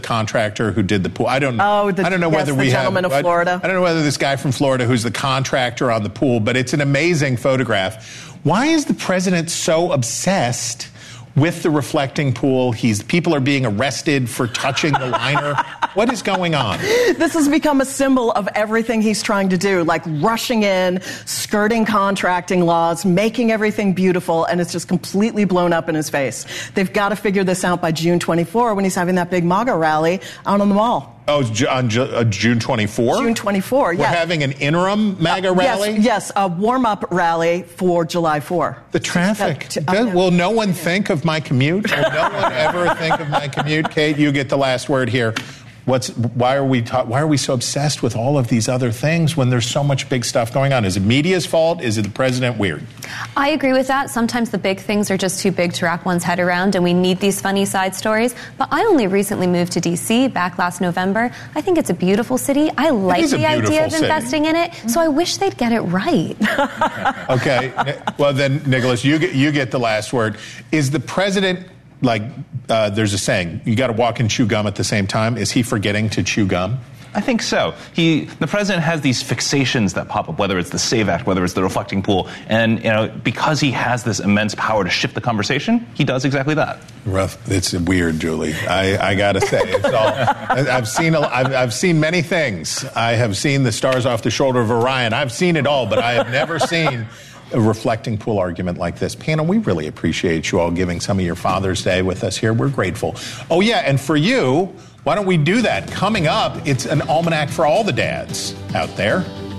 contractor who did the pool. I don't know whether the gentleman of Florida. I don't know whether this guy from Florida who's the contractor on the pool, but it's an amazing photograph. Why is the president so obsessed with the reflecting pool? People are being arrested for touching the liner. What is going on? This has become a symbol of everything he's trying to do, like rushing in, skirting contracting laws, making everything beautiful, and it's just completely blown up in his face. They've got to figure this out by June 24 when he's having that big MAGA rally out on the mall. Oh, on June 24? June 24, yes. We're having an interim MAGA rally? Yes, a warm-up rally for July 4. The traffic. Will no one think of my commute? Will no one ever think of my commute? Kate, you get the last word here. Why are we so obsessed with all of these other things when there's so much big stuff going on? Is it media's fault? Is it the president? Weird. I agree with that. Sometimes the big things are just too big to wrap one's head around, and we need these funny side stories. But I only recently moved to D.C. back last November. I think it's a beautiful city. I like the idea of investing in it, so I wish they'd get it right. Okay. Well, then, Nicholas, you get the last word. Is the president... there's a saying, you got to walk and chew gum at the same time. Is he forgetting to chew gum? I think so. The president has these fixations that pop up, whether it's the SAVE Act, whether it's the reflecting pool. And, because he has this immense power to shift the conversation, he does exactly that. Rough. It's weird, Julie. I got to say. It's all, I've seen many things. I have seen the stars off the shoulder of Orion. I've seen it all, but I have never seen a reflecting pool argument like this. Panel, we really appreciate you all giving some of your Father's Day with us here. We're grateful. Oh, yeah, and for you, why don't we do that? Coming up, it's an almanac for all the dads out there.